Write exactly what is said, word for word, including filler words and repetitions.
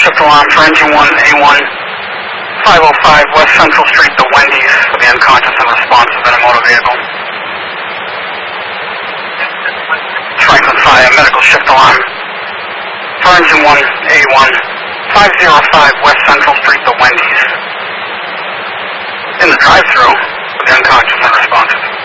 shift alarm for engine one, A one, five oh five West Central Street, the Wendy's, for the unconscious and responsive in a motor vehicle. Franklin Fire, medical shift alarm for engine one, A one, five oh five West Central Street, the Wendy's. In the drive-thru, with the unconscious and responsive.